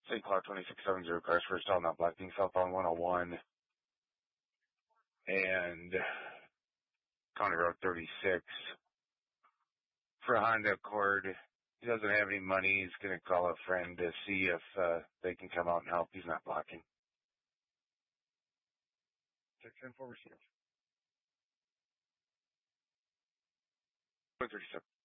St. Cloud 2670, cars first out, not blocking, southbound 101 and County Road 36. For Honda Accord, he doesn't have any money. He's going to call a friend to see if they can come out and help. He's not blocking. 610 received. 137.